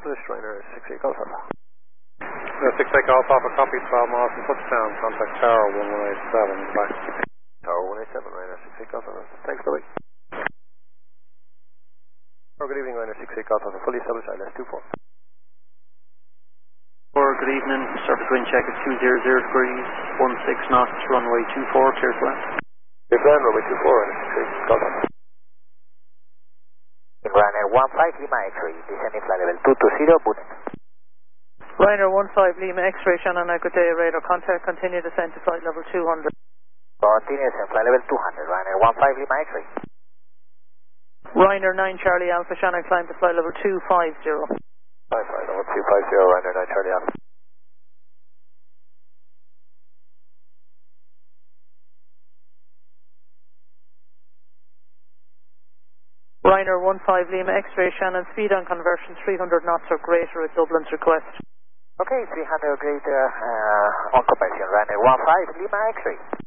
established, Ryanair 68 Golf Alpha. 68 Golf Alpha, copy 12 miles from touchdown, contact Tower 187, back. Tower 187, Ryanair 68 Golf Alpha. Thanks, bye-bye. Good evening, Ryanair 68 Golf Alpha, fully established, ILS 24. Good evening, surface wind check is 200 degrees, 16 knots, runway 24, clear to land. Clear to land, runway 24, Ryanair 68 Golf Alpha. Ryanair 15 Lima X-ray, descending flight level 220, Bunit. Ryanair 15 Lima X-ray, Shannon, good day, radar contact, continue descent to flight level 200. Continue descent, flight level 200, Ryanair 15 Lima X-ray. Ryanair 9 Charlie Alpha, Shannon, climb to flight level 250. Flight level 250, Ryanair 9 Charlie Alpha. Ryanair 15 Lima X-ray, Shannon, speed on conversion 300 knots or greater at Dublin's request. Okay, 300 or greater on conversion, Ryanair 15 Lima X-ray.